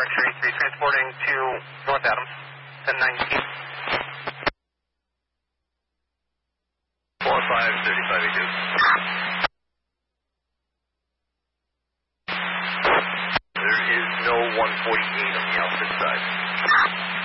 Archery 3 transporting to North Adams, 1019. 453582. There is no 148 on the outfit side.